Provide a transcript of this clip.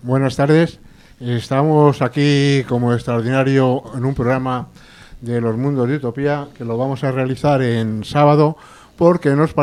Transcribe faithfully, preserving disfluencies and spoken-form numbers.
Buenas tardes. Estamos aquí como extraordinario en un programa de los mundos de Utopía que lo vamos a realizar en sábado porque nos